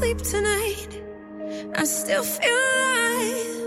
sleep tonight, I still feel alive.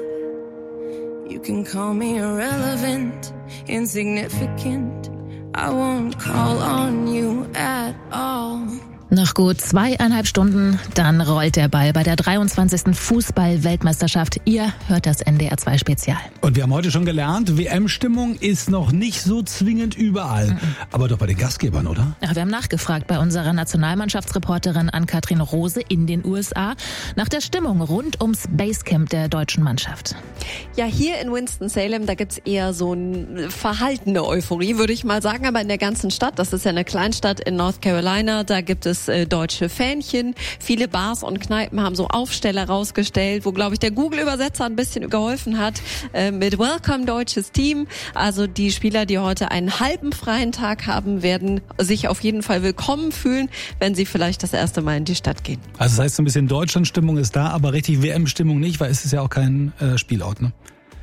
You can call me irrelevant, insignificant. I won't call on you at all. Noch gut 2,5 Stunden, dann rollt der Ball bei der 23. Fußball-Weltmeisterschaft. Ihr hört das NDR 2 Spezial. Und wir haben heute schon gelernt, WM-Stimmung ist noch nicht so zwingend überall. Aber doch bei den Gastgebern, oder? Ja, wir haben nachgefragt bei unserer Nationalmannschaftsreporterin Ann-Kathrin Rose in den USA nach der Stimmung rund ums Basecamp der deutschen Mannschaft. Ja, hier in Winston-Salem, da gibt's eher so eine verhaltene Euphorie, würde ich mal sagen. Aber in der ganzen Stadt, das ist ja eine Kleinstadt in North Carolina, da gibt es deutsche Fähnchen. Viele Bars und Kneipen haben so Aufsteller rausgestellt, wo, glaube ich, der Google-Übersetzer ein bisschen geholfen hat mit Welcome deutsches Team. Also die Spieler, die heute einen halben freien Tag haben, werden sich auf jeden Fall willkommen fühlen, wenn sie vielleicht das erste Mal in die Stadt gehen. Also das heißt, so ein bisschen Deutschland-Stimmung ist da, aber richtig WM-Stimmung nicht, weil es ist ja auch kein Spielort, ne?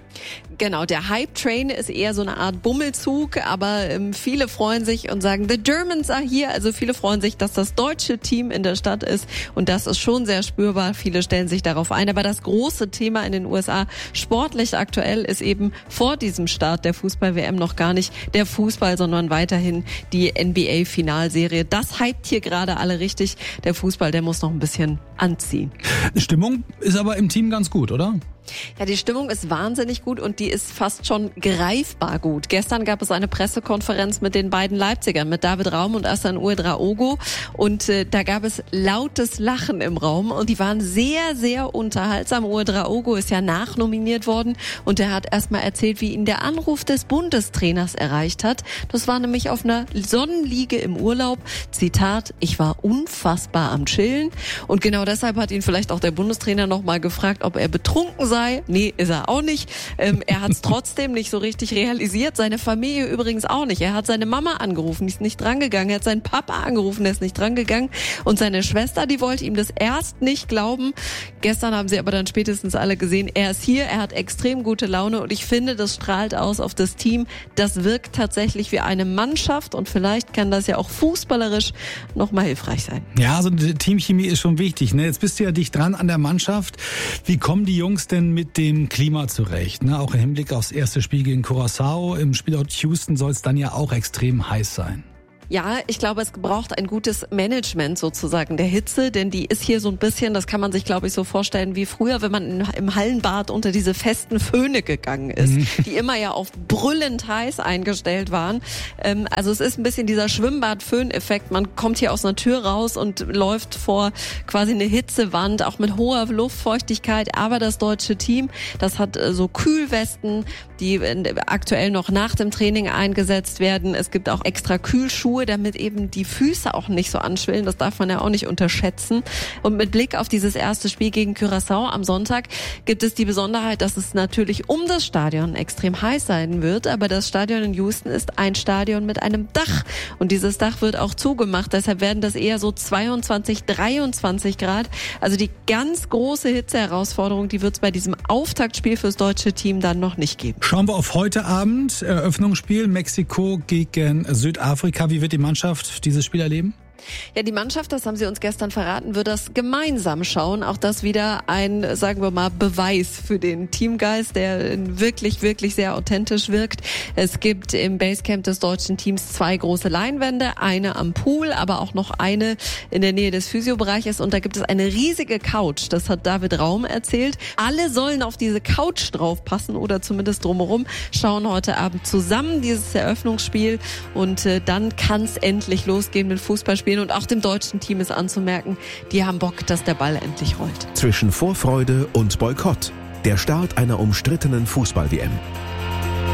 Genau, der Hype-Train ist eher so eine Art Bummelzug, aber viele freuen sich und sagen, the Germans are here. Also viele freuen sich, dass das deutsche Team in der Stadt ist und das ist schon sehr spürbar. Viele stellen sich darauf ein, aber das große Thema in den USA sportlich aktuell ist eben vor diesem Start der Fußball-WM noch gar nicht der Fußball, sondern weiterhin die NBA-Finalserie. Das hypt hier gerade alle richtig. Der Fußball, der muss noch ein bisschen anziehen. Stimmung ist aber im Team ganz gut, oder? Ja, die Stimmung ist wahnsinnig gut und die ist fast schon greifbar gut. Gestern gab es eine Pressekonferenz mit den beiden Leipzigern, mit David Raum und Hassan Ouedraogo und da gab es lautes Lachen im Raum und die waren sehr, sehr unterhaltsam. Ouedraogo ist ja nachnominiert worden und er hat erstmal erzählt, wie ihn der Anruf des Bundestrainers erreicht hat. Das war nämlich auf einer Sonnenliege im Urlaub. Zitat, ich war unfassbar am Chillen und genau deshalb hat ihn vielleicht auch der Bundestrainer nochmal gefragt, ob er betrunken sei. Nee, ist er auch nicht. Er hat es trotzdem nicht so richtig realisiert. Seine Familie übrigens auch nicht. Er hat seine Mama angerufen, die ist nicht drangegangen. Er hat seinen Papa angerufen, der ist nicht drangegangen. Und seine Schwester, die wollte ihm das erst nicht glauben. Gestern haben sie aber dann spätestens alle gesehen, er ist hier, er hat extrem gute Laune und ich finde, das strahlt aus auf das Team. Das wirkt tatsächlich wie eine Mannschaft und vielleicht kann das ja auch fußballerisch nochmal hilfreich sein. Ja, also die Teamchemie ist schon wichtig, ne? Jetzt bist du ja dicht dran an der Mannschaft. Wie kommen die Jungs denn mit dem Klima zurecht? Ne? Auch im Hinblick aufs erste Spiel gegen Curaçao. Im Spielort Houston soll es dann ja auch extrem heiß sein. Ja, ich glaube, es braucht ein gutes Management sozusagen der Hitze, denn die ist hier so ein bisschen, das kann man sich, glaube ich, so vorstellen wie früher, wenn man im Hallenbad unter diese festen Föhne gegangen ist, die immer ja auf brüllend heiß eingestellt waren. Also es ist ein bisschen dieser Schwimmbad-Föhn-Effekt. Man kommt hier aus einer Tür raus und läuft vor quasi eine Hitzewand, auch mit hoher Luftfeuchtigkeit. Aber das deutsche Team, das hat so Kühlwesten, die aktuell noch nach dem Training eingesetzt werden. Es gibt auch extra Kühlschuhe, damit eben die Füße auch nicht so anschwillen. Das darf man ja auch nicht unterschätzen. Und mit Blick auf dieses erste Spiel gegen Curaçao am Sonntag gibt es die Besonderheit, dass es natürlich um das Stadion extrem heiß sein wird. Aber das Stadion in Houston ist ein Stadion mit einem Dach. Und dieses Dach wird auch zugemacht. Deshalb werden das eher so 22, 23 Grad. Also die ganz große Hitzeherausforderung, die wird es bei diesem Auftaktspiel fürs deutsche Team dann noch nicht geben. Schauen wir auf heute Abend. Eröffnungsspiel Mexiko gegen Südafrika. Wie wird die Mannschaft dieses Spiel erleben? Ja, die Mannschaft, das haben sie uns gestern verraten, wird das gemeinsam schauen. Auch das wieder ein, sagen wir mal, Beweis für den Teamgeist, der wirklich, wirklich sehr authentisch wirkt. Es gibt im Basecamp des deutschen Teams 2 große Leinwände, eine am Pool, aber auch noch eine in der Nähe des Physiobereiches. Und da gibt es eine riesige Couch, das hat David Raum erzählt. Alle sollen auf diese Couch draufpassen oder zumindest drumherum, schauen heute Abend zusammen dieses Eröffnungsspiel und dann kann es endlich losgehen mit Fußballspielen. Und auch dem deutschen Team ist anzumerken, die haben Bock, dass der Ball endlich rollt. Zwischen Vorfreude und Boykott. Der Start einer umstrittenen Fußball-WM.